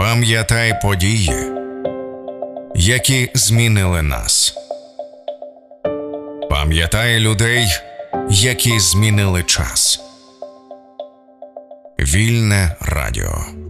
Пам'ятай події, які змінили нас. Пам'ятай людей, які змінили час. Вільне радіо.